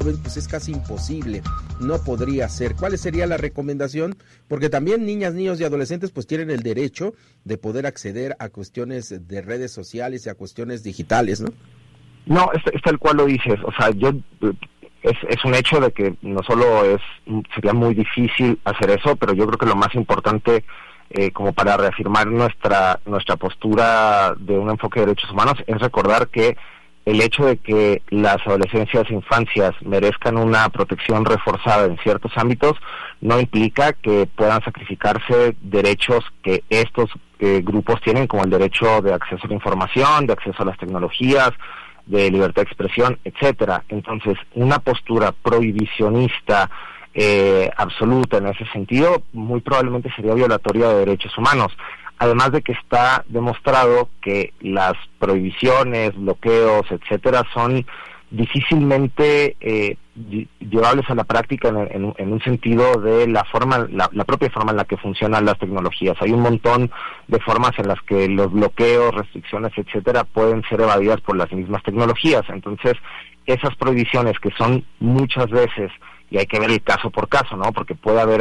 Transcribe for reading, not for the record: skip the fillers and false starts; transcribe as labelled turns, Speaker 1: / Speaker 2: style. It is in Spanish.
Speaker 1: joven, pues es casi imposible, no podría ser. ¿Cuál sería la recomendación? Porque también niñas, niños y adolescentes pues tienen el derecho de poder acceder a cuestiones de redes sociales y a cuestiones digitales, ¿no?
Speaker 2: No, es tal cual lo dices, o sea, es un hecho de que no solo sería muy difícil hacer eso, pero yo creo que lo más importante, como para reafirmar nuestra postura de un enfoque de derechos humanos, es recordar que el hecho de que las adolescencias e infancias merezcan una protección reforzada en ciertos ámbitos no implica que puedan sacrificarse derechos que estos grupos tienen, como el derecho de acceso a la información, de acceso a las tecnologías, de libertad de expresión, etcétera. Entonces, una postura prohibicionista absoluta en ese sentido muy probablemente sería violatoria de derechos humanos. Además de que está demostrado que las prohibiciones, bloqueos, etcétera, son difícilmente llevables a la práctica en un sentido de la propia forma en la que funcionan las tecnologías. Hay un montón de formas en las que los bloqueos, restricciones, etcétera, pueden ser evadidas por las mismas tecnologías. Entonces, esas prohibiciones que son muchas veces, y hay que ver el caso por caso, ¿no? Porque puede haber